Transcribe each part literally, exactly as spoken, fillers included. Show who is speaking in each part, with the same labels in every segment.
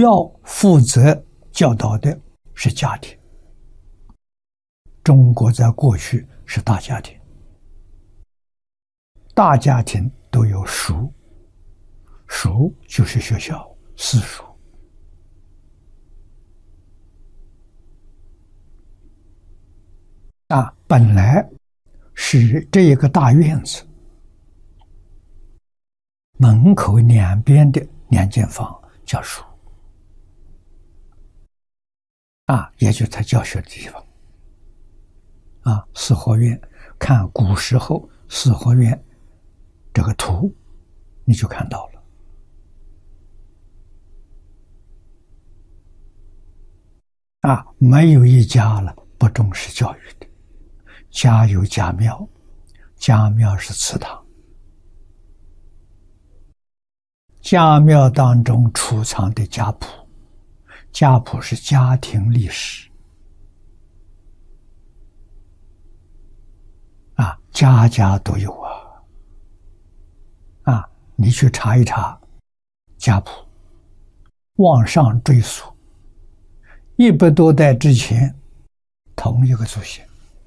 Speaker 1: 要负责教导的是家庭。中国在过去是大家庭，大家庭都有塾，塾就是学校，私塾。啊，本来是这一个大院子，门口两边的两间房叫塾，啊，也就是他教学的地方。啊，四合院，看古时候四合院这个图，你就看到了。啊，没有一家了不重视教育的，家有家庙，家庙是祠堂，家庙当中储藏的家谱，家谱是家庭历史。啊，家家都有啊！啊，你去查一查家谱，往上追溯，一百多代之前，同一个祖先。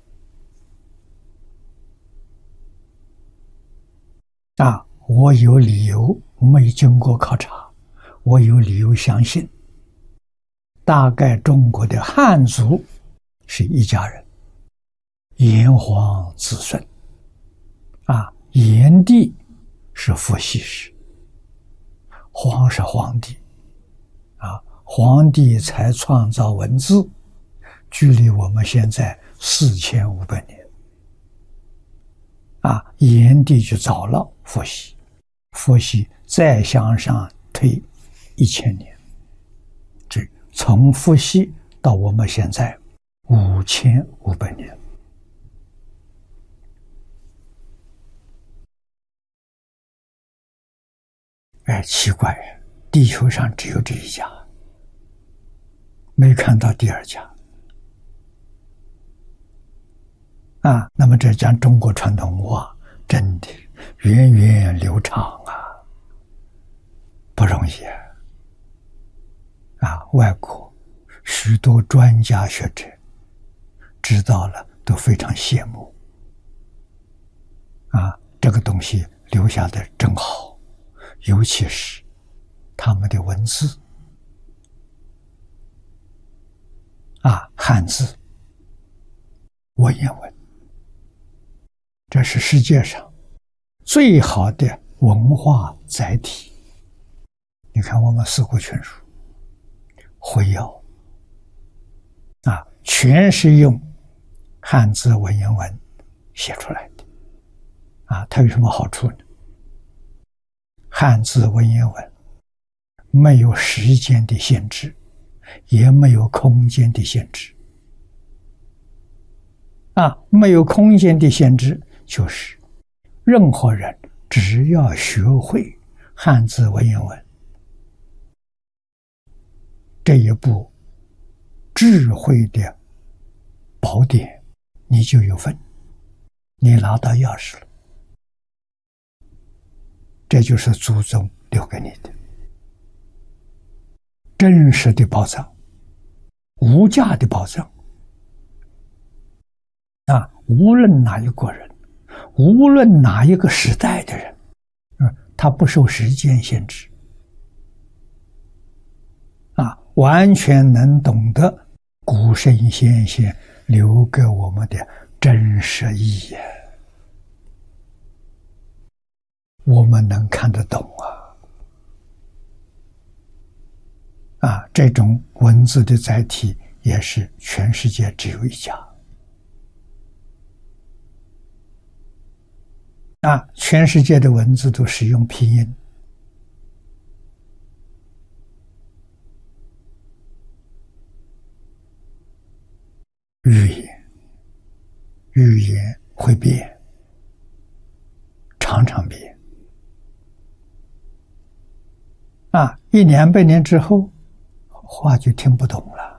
Speaker 1: 啊，我有理由没经过考察，我有理由相信，大概中国的汉族是一家人。炎黄子孙，啊，炎帝是伏羲氏，黄是皇帝，啊，皇帝才创造文字，距离我们现在四千五百年，啊，炎帝就早了伏羲，伏羲再向上推一千年，这从伏羲到我们现在五千五百年。哎，奇怪，地球上只有这一家，没看到第二家。啊，那么这讲中国传统文化真的源远流长啊，不容易啊！啊，外国许多专家学者知道了都非常羡慕。啊，这个东西留下的真好。尤其是他们的文字啊，汉字、文言文，这是世界上最好的文化载体。你看我们《四库全书》《会要》啊，全是用汉字文言文写出来的啊，它有什么好处呢？汉字文言文没有时间的限制，也没有空间的限制。啊，没有空间的限制，就是任何人只要学会汉字文言文这一部智慧的宝典，你就有份，你拿到钥匙了。这就是祖宗留给你的真实的宝藏，无价的宝藏啊！无论哪一国人，无论哪一个时代的人，嗯，他不受时间限制啊，完全能懂得古圣先贤留给我们的真实意义。我们能看得懂啊！啊，这种文字的载体也是全世界只有一家。啊，全世界的文字都使用拼音。语言，语言会变，常常变。啊，一两百年之后，话就听不懂了。